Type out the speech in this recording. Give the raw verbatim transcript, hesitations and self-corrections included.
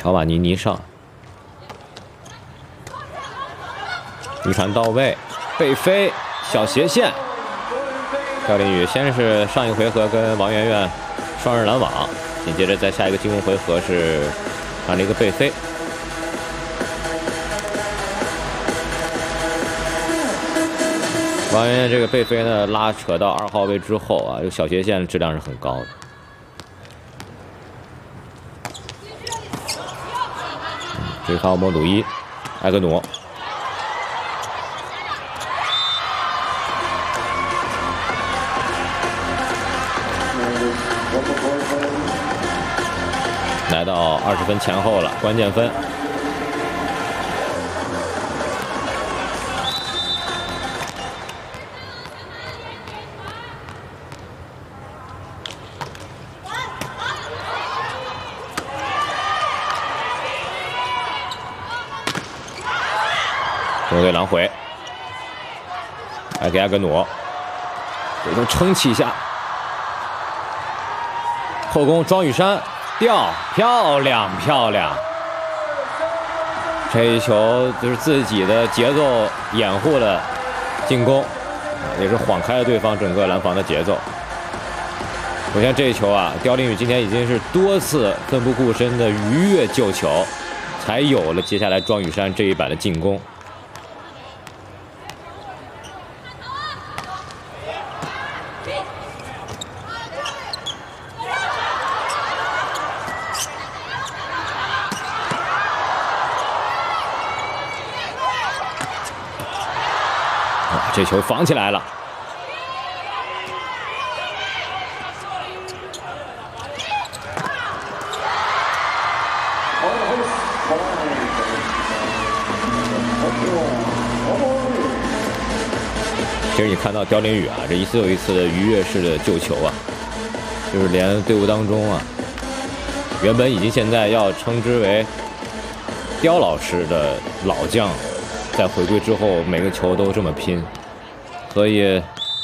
乔瓦尼尼上，一传到位，背飞小斜线。刁林宇先是上一回合跟王媛媛双人拦网，紧接着在下一个进攻回合是传了一个背飞。 王媛媛这个背飞呢，拉扯到二号位之后啊，这个小斜线质量是很高的。追发莫鲁伊，埃格努，来到二十分前后了，关键分。 中队狼回，来给阿格努，回头撑起一下，后攻庄雨珊吊，漂亮漂亮！这一球就是自己的节奏掩护了进攻，也是晃开了对方整个拦防的节奏。首先这一球啊，刁林宇今天已经是多次奋不顾身的逾越救球，才有了接下来庄雨珊这一板的进攻。 这球防起来了，其实你看到刁林宇啊，这一次又一次的逾越式的救球啊，就是连队伍当中啊，原本已经现在要称之为刁老师的老将，在回归之后每个球都这么拼。 所以，